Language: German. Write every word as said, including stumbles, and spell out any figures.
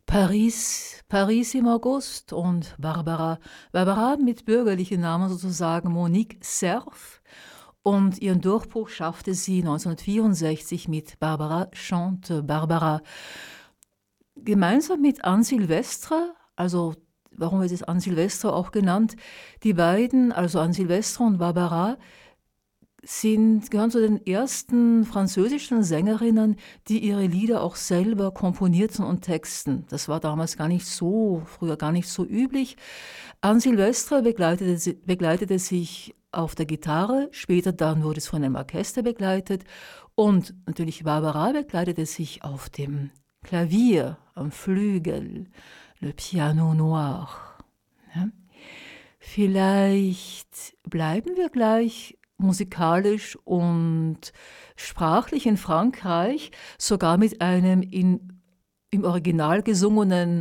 Paris, Paris im August und Barbara, Barbara mit bürgerlichem Namen sozusagen Monique Cerf. Und ihren Durchbruch schaffte sie neunzehnhundertvierundsechzig mit Barbara chante Barbara. Gemeinsam mit Anne Silvestre, also warum wird es Anne Silvestre auch genannt, die beiden, also Anne Silvestre und Barbara, sind, gehören zu den ersten französischen Sängerinnen, die ihre Lieder auch selber komponierten und texten. Das war damals gar nicht so, früher gar nicht so üblich. Anne Silvestre begleitete, begleitete sich auf der Gitarre, später dann wurde es von einem Orchester begleitet und natürlich Barbara begleitete sich auf dem Klavier, am Flügel, le piano noir. Ja? Vielleicht bleiben wir gleich musikalisch und sprachlich in Frankreich, sogar mit einem in, im Original gesungenen